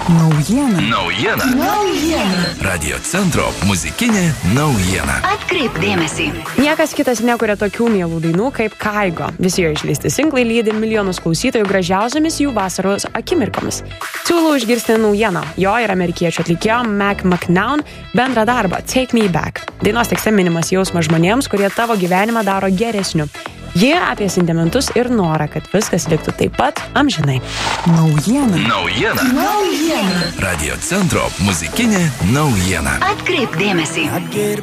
Naujiena. Radio centro muzikinė naujiena. Atkreipk dėmesį. Niekas kitas nekuria tokių mielų dainų kaip Kaigo. Visi jo išleisti singlai lydi milijonus klausytojų gražiausiamis jų vasaros akimirkomis. Siūlau išgirsti naujieną. Jo ir amerikiečių atlikėjo Mac McNown bendrą darbą Take Me Back. Dainos tekste minimas jausmas žmonėms, kurie tavo gyvenimą daro geresniu. Jie apie sentimentus ir norą, kad viskas liktų taip pat amžinai. Naujiena. Radio centro muzikinė naujiena. Atkreipk dėmesį.